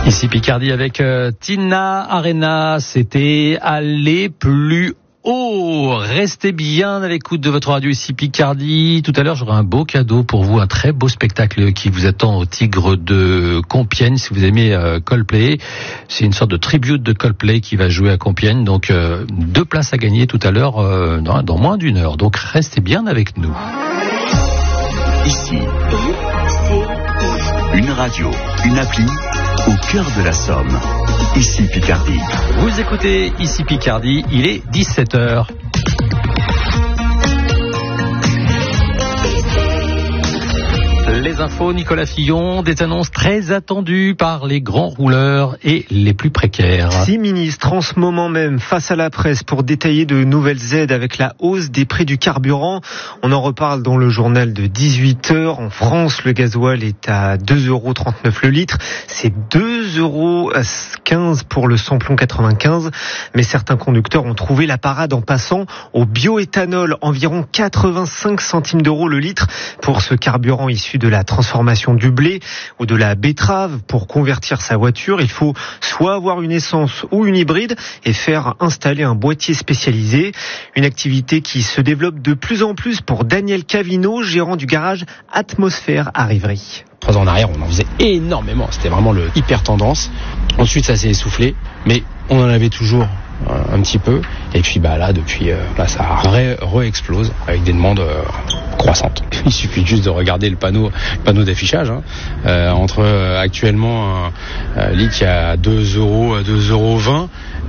Ici Picardie avec Tina Arena, c'était aller plus haut. Restez bien à l'écoute de votre radio ici Picardie. Tout à l'heure, j'aurai un beau cadeau pour vous, un très beau spectacle qui vous attend au Tigre de Compiègne. Si vous aimez Coldplay, c'est une sorte de tribute de Coldplay qui va jouer à Compiègne. Donc 2 places à gagner tout à l'heure dans moins d'une heure. Donc restez bien avec nous. Ici, une radio, une appli au cœur de la Somme. Ici Picardie. Vous écoutez Ici Picardie, il est 17h. Les infos, Nicolas Fillon, des annonces très attendues par les grands rouleurs et les plus précaires. 6 ministres en ce moment même face à la presse pour détailler de nouvelles aides avec la hausse des prix du carburant. On en reparle dans le journal de 18h. En France, le gasoil est à 2,39 € le litre. C'est 2,15 € pour le samplon 95. Mais certains conducteurs ont trouvé la parade en passant au bioéthanol, environ 85 centimes d'euros le litre pour ce carburant issu de la transformation du blé ou de la betterave. Pour convertir sa voiture, il faut soit avoir une essence ou une hybride et faire installer un boîtier spécialisé. Une activité qui se développe de plus en plus pour Daniel Cavino, gérant du garage Atmosphère à Rivry. 3 ans en arrière, on en faisait énormément. C'était vraiment le hyper tendance. Ensuite, ça s'est essoufflé, mais on en avait toujours un petit peu. Et puis là, depuis, ça re-explose avec des demandes croissantes. Il suffit juste de regarder le panneau d'affichage. Entre actuellement un litre qui est à 2,20 €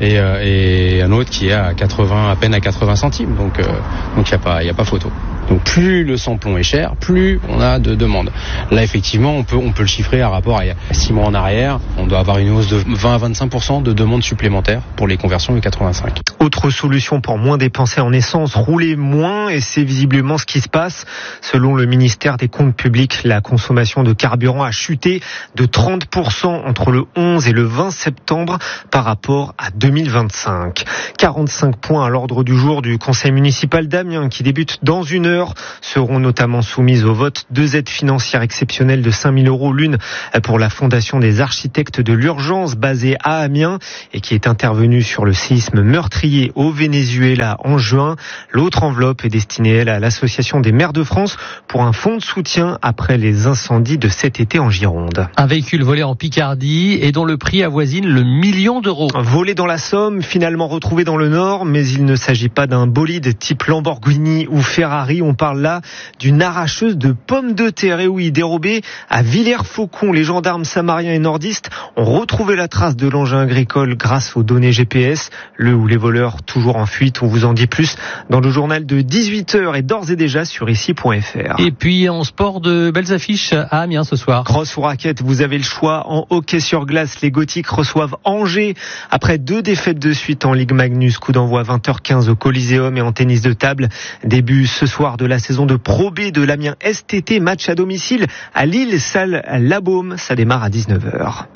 et un autre qui est à peine à 80 centimes. Donc il y a pas photo. Donc plus le samplon est cher, plus on a de demandes. Là effectivement on peut le chiffrer à rapport à 6 mois en arrière. On doit avoir une hausse de 20 à 25% de demandes supplémentaires pour les conversions E85. Autre solution pour moins dépenser en essence, rouler moins, et c'est visiblement ce qui se passe. Selon le ministère des Comptes publics, la consommation de carburant a chuté de 30% entre le 11 et le 20 septembre par rapport à 2025. 45 points à l'ordre du jour du conseil municipal d'Amiens qui débute dans une heure. Seront notamment soumises au vote 2 aides financières exceptionnelles de 5 000 €, l'une pour la Fondation des architectes de l'urgence basée à Amiens et qui est intervenue sur le séisme meurtrier au Venezuela en juin. L'autre enveloppe est destinée, elle, à l'Association des maires de France pour un fonds de soutien après les incendies de cet été en Gironde. Un véhicule volé en Picardie et dont le prix avoisine le 1 million d'euros. Volé dans la Somme, finalement retrouvé dans le Nord, mais il ne s'agit pas d'un bolide type Lamborghini ou Ferrari. On parle là d'une arracheuse de pommes de terre. Et oui, dérobée à Villers-Faucon. Les gendarmes samariens et nordistes ont retrouvé la trace de l'engin agricole grâce aux données GPS. Le ou les voleurs toujours en fuite. On vous en dit plus dans le journal de 18h et d'ores et déjà sur ici.fr. Et puis en sport, de belles affiches à Amiens ce soir. Cross ou raquette, vous avez le choix. En hockey sur glace, les Gothiques reçoivent Angers. Après 2 défaites de suite en Ligue Magnus, coup d'envoi 20h15 au Coliseum. Et en tennis de table, début ce soir de la saison de Pro B de l'Amiens STT, match à domicile à Lille, salle La Baume. Ça démarre à 19h.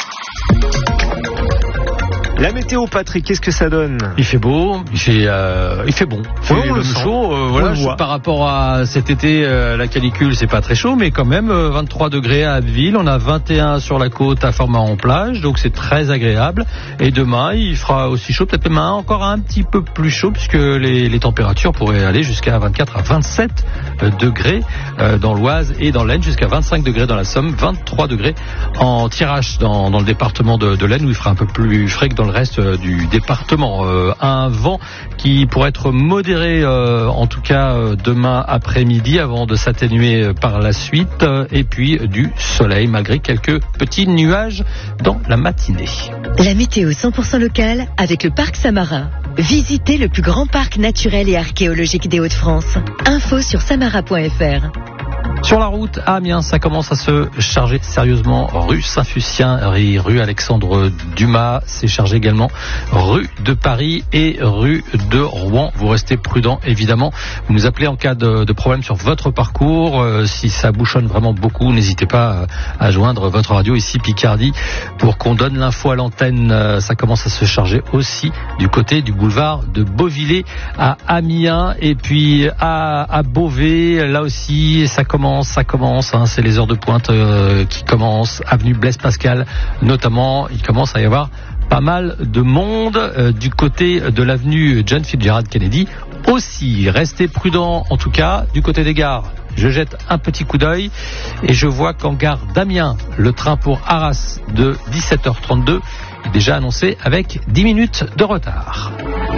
La météo, Patrick, qu'est-ce que ça donne ? Il fait beau, il fait bon. On le sent. Chaud, par rapport à cet été, la canicule, c'est pas très chaud, mais quand même 23 degrés à Abbeville, on a 21 sur la côte à Format-en-Plage, donc c'est très agréable. Et demain, il fera aussi chaud, peut-être demain encore un petit peu plus chaud, puisque les températures pourraient aller jusqu'à 24 à 27 degrés dans l'Oise et dans l'Aisne, jusqu'à 25 degrés dans la Somme, 23 degrés en Thiérache dans le département de l'Aisne, où il fera un peu plus frais que dans le reste du département. Un vent qui pourrait être modéré en tout cas demain après-midi avant de s'atténuer par la suite, et puis du soleil malgré quelques petits nuages dans la matinée. La météo 100% locale avec le parc Samarin. Visitez le plus grand parc naturel et archéologique des Hauts-de-France. Info sur samara.fr. Sur la route à Amiens, ça commence à se charger sérieusement. Rue Saint-Fucien, rue Alexandre Dumas, c'est chargé également. Rue de Paris et rue de Rouen. Vous restez prudents, évidemment. Vous nous appelez en cas de problème sur votre parcours. Si ça bouchonne vraiment beaucoup, n'hésitez pas à joindre votre radio ici Picardie pour qu'on donne l'info à l'antenne. Ça commence à se charger aussi du côté du boulevard de Beauvillé à Amiens. Et puis à Beauvais, là aussi, ça commence ça commence, hein, c'est les heures de pointe qui commencent, avenue Blaise Pascal notamment, il commence à y avoir pas mal de monde du côté de l'avenue John Fitzgerald Kennedy aussi. Restez prudents en tout cas du côté des gares. Je jette un petit coup d'œil et je vois qu'en gare d'Amiens, le train pour Arras de 17h32 est déjà annoncé avec 10 minutes de retard.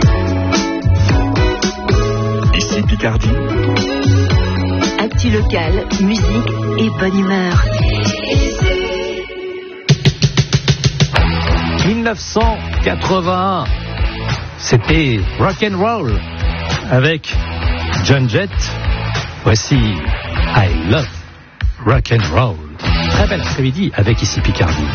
Ici Picardie. Actu locale, musique et bonne humeur. 1981, c'était Rock and Roll avec John Jett. Voici I Love Rock and Roll. Très bel après-midi avec Ici Picardie.